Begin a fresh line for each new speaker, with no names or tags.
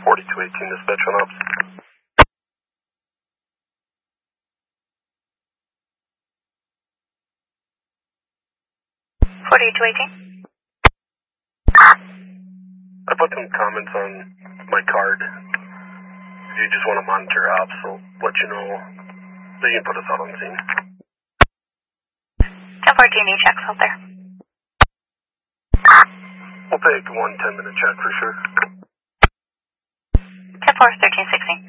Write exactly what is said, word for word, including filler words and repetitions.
forty-two eighteen, dispatch on ops.
forty-two eighteen.
I put some comments on my card. If you just want to monitor ops, I'll let you know. So you can put us out on scene.
ten fourteen, need check filter.
We'll take one ten minute check for sure.
ten four, thirteen sixteen.